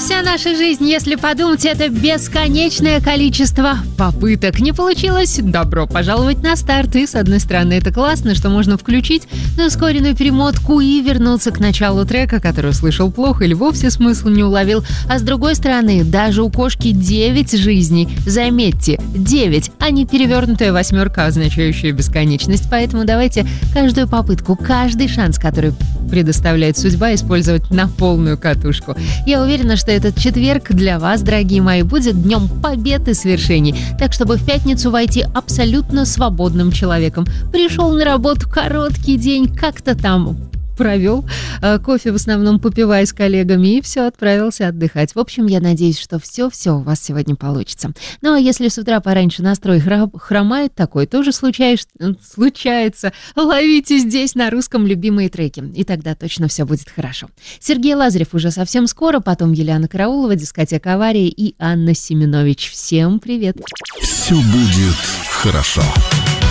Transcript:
Вся наша жизнь, если подумать, это бесконечное количество попыток. Не получилось? Добро пожаловать на старт. И, с одной стороны, это классно, что можно включить на ускоренную перемотку и вернуться к началу трека, который услышал плохо или вовсе смысл не уловил. А с другой стороны, даже у кошки 9 жизней. Заметьте, 9, а не перевернутая восьмерка, означающая бесконечность. Поэтому давайте каждую попытку, каждый шанс, который предоставляет судьба, использовать на полную катушку. Я уверена, что этот четверг для вас, дорогие мои, будет днем побед и свершений. Так, чтобы в пятницу войти абсолютно свободным человеком. Пришел на работу, короткий день, как-то там провел, кофе в основном попивая с коллегами, и все, отправился отдыхать. В общем, я надеюсь, что все у вас сегодня получится. Ну, а если с утра пораньше настрой хромает, такое тоже случается. Ловите здесь на русском любимые треки, и тогда точно все будет хорошо. Сергей Лазарев уже совсем скоро, потом Юлиана Караулова, дискотека «Авария» и Анна Семенович. Всем привет! Все будет хорошо.